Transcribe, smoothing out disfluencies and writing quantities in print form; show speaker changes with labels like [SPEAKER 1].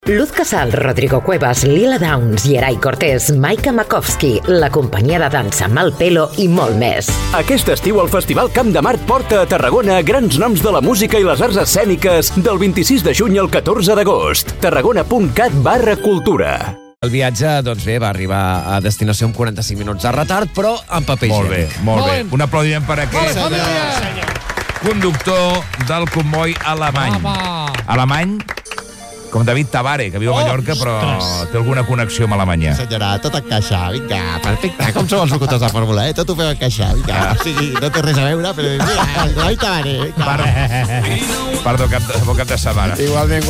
[SPEAKER 1] Luz Casal, Rodrigo Cuevas, Lila Downs, Yeray Cortés, Maika Makovsky, la companyia de dansa Malpelo i molt més.
[SPEAKER 2] Aquest estiu el Festival Camp de Mart porta a Tarragona grans noms de la música i les arts escèniques del 26 de juny al 14 d'agost. tarragona.cat/cultura.
[SPEAKER 3] El viatge, doncs bé, va arribar a destinació amb 45 minuts de retard, però amb paper higiènic.
[SPEAKER 4] Molt bé. Un aplaudiment per aquest conductor del comboi alemany. Alemany com David Tabare, que viu a Mallorca, però té alguna connexió amb Alemanya.
[SPEAKER 5] Senyora, tot encaixa, vinga, perfecte. Com som els locutors de Fórmula, Tot ho fem encaixar, vinga. O sigui, no té res a veure, però vinga, David Tabare, vinga.
[SPEAKER 4] Perdó, bon cap de setmana.
[SPEAKER 5] Igualment,